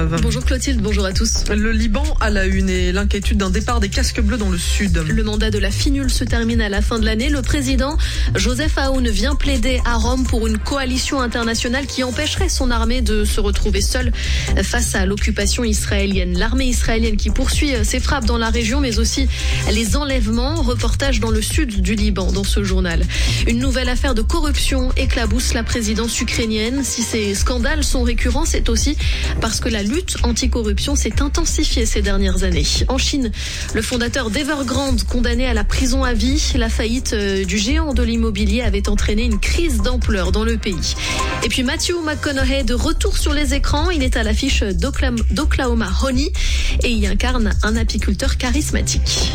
Bonjour Clotilde, bonjour à tous. Le Liban à la une et l'inquiétude d'un départ des casques bleus dans le sud. Le mandat de la FINUL se termine à la fin de l'année. Le président Joseph Aoun vient plaider à Rome pour une coalition internationale qui empêcherait son armée de se retrouver seule face à l'occupation israélienne. L'armée israélienne qui poursuit ses frappes dans la région, mais aussi les enlèvements. Reportage dans le sud du Liban dans ce journal. Une nouvelle affaire de corruption éclabousse la présidence ukrainienne. Si ces scandales sont récurrents, c'est aussi parce que la lutte anticorruption s'est intensifiée ces dernières années. En Chine, le fondateur d'Evergrande condamné à la prison à vie. La faillite du géant de l'immobilier avait entraîné une crise d'ampleur dans le pays. Et puis Matthew McConaughey de retour sur les écrans. Il est à l'affiche d'Oklahoma Honey et y incarne un apiculteur charismatique.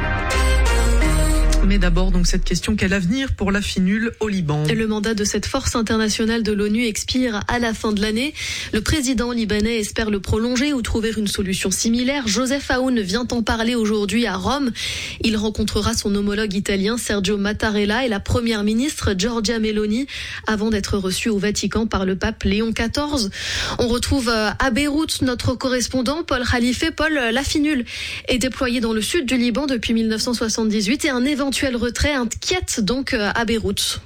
Mais d'abord, donc, cette question, quel avenir pour la FINUL au Liban? Le mandat de cette force internationale de l'ONU expire à la fin de l'année. Le président libanais espère le prolonger ou trouver une solution similaire. Joseph Aoun vient en parler aujourd'hui à Rome. Il rencontrera son homologue italien Sergio Mattarella et la première ministre Giorgia Meloni avant d'être reçu au Vatican par le pape Léon XIV. On retrouve à Beyrouth notre correspondant Paul Khalife. Paul, la FINUL est déployée dans le sud du Liban depuis 1978 et un éventuel retrait inquiète donc à Beyrouth.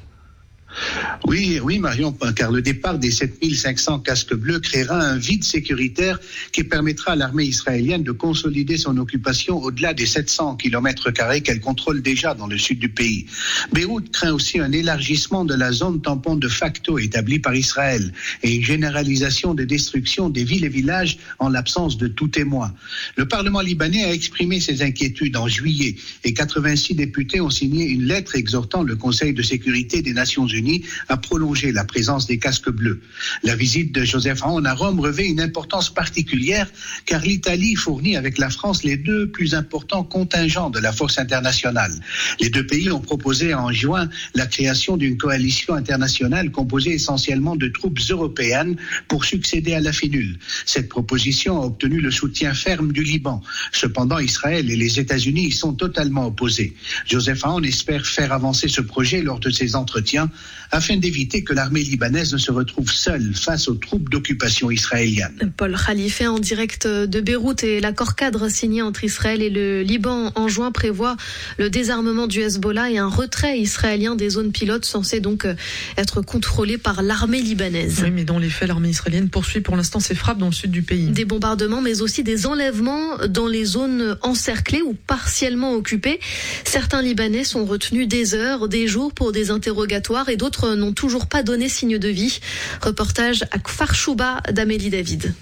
Oui, Marion, car le départ des 7500 casques bleus créera un vide sécuritaire qui permettra à l'armée israélienne de consolider son occupation au-delà des 700 km² qu'elle contrôle déjà dans le sud du pays. Beyrouth craint aussi un élargissement de la zone tampon de facto établie par Israël et une généralisation de destruction des villes et villages en l'absence de tout témoin. Le Parlement libanais a exprimé ses inquiétudes en juillet et 86 députés ont signé une lettre exhortant le Conseil de sécurité des Nations Unies à prolonger la présence des casques bleus. La visite de Joseph Aoun à Rome revêt une importance particulière car l'Italie fournit avec la France les deux plus importants contingents de la force internationale. Les deux pays ont proposé en juin la création d'une coalition internationale composée essentiellement de troupes européennes pour succéder à la FINUL. Cette proposition a obtenu le soutien ferme du Liban. Cependant, Israël et les États-Unis y sont totalement opposés. Joseph Aoun espère faire avancer ce projet lors de ses entretiens afin d'éviter que l'armée libanaise ne se retrouve seule face aux troupes d'occupation israéliennes. Paul Khalife en direct de Beyrouth et l'accord cadre signé entre Israël et le Liban en juin prévoit le désarmement du Hezbollah et un retrait israélien des zones pilotes censées donc être contrôlées par l'armée libanaise. Oui, mais dans les faits, l'armée israélienne poursuit pour l'instant ses frappes dans le sud du pays. Des bombardements, mais aussi des enlèvements dans les zones encerclées ou partiellement occupées. Certains Libanais sont retenus des heures, des jours pour des interrogatoires et d'autres n'ont toujours pas donné signe de vie. Reportage à Kfar Shouba d'Amélie David.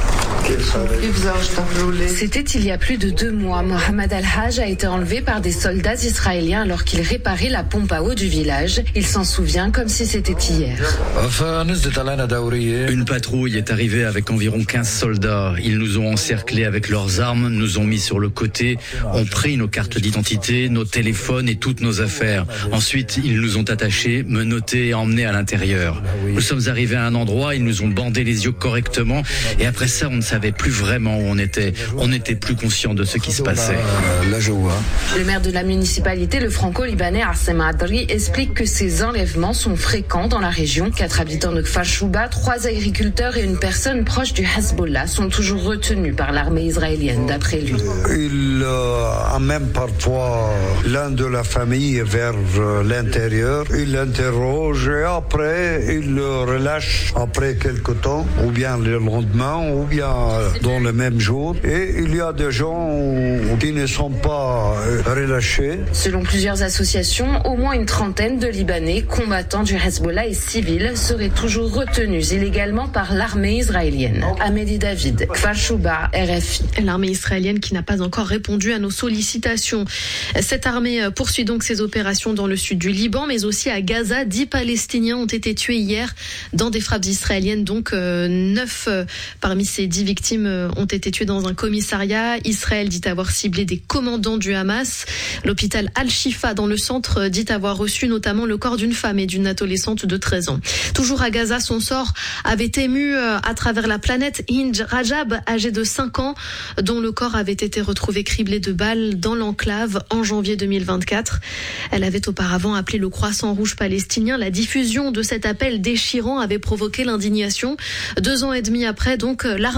C'était il y a plus de 2 mois. Mohamed Al-Haj a été enlevé par des soldats israéliens alors qu'il réparait la pompe à eau du village. Il s'en souvient comme si c'était hier. Une patrouille est arrivée avec environ 15 soldats. Ils nous ont encerclés avec leurs armes, nous ont mis sur le côté, ont pris nos cartes d'identité, nos téléphones et toutes nos affaires. Ensuite, ils nous ont attachés, menottés et emmenés à l'intérieur. Nous sommes arrivés à un endroit, ils nous ont bandé les yeux correctement et après ça, on ne savait plus vraiment où on était. On n'était plus conscient de ce qui se passait. Le maire de la municipalité, le franco-libanais Assem Adri, explique que ces enlèvements sont fréquents dans la région. 4 habitants de Kfar Shouba, 3 agriculteurs et une personne proche du Hezbollah sont toujours retenus par l'armée israélienne, d'après lui. Il amène parfois l'un de la famille vers l'intérieur. Il l'interroge et après, il le relâche après quelque temps, ou bien le lendemain, ou bien dans le même jour. Et il y a des gens qui ne sont pas relâchés. Selon plusieurs associations, au moins une trentaine de Libanais, combattants du Hezbollah et civils, seraient toujours retenus illégalement par l'armée israélienne. Amélie David, Kfar Shouba, RFI. L'armée israélienne qui n'a pas encore répondu à nos sollicitations. Cette armée poursuit donc ses opérations dans le sud du Liban, mais aussi à Gaza. 10 Palestiniens ont été tués hier dans des frappes israéliennes. Donc 9 parmi ces 10 victimes ont été tuées dans un commissariat. Israël dit avoir ciblé des commandants du Hamas. L'hôpital Al-Shifa dans le centre dit avoir reçu notamment le corps d'une femme et d'une adolescente de 13 ans. Toujours à Gaza, son sort avait ému à travers la planète. Hind Rajab, âgée de 5 ans, dont le corps avait été retrouvé criblé de balles dans l'enclave en janvier 2024. Elle avait auparavant appelé le Croissant Rouge palestinien. La diffusion de cet appel déchirant avait provoqué l'indignation. 2 ans et demi après, donc, l'armée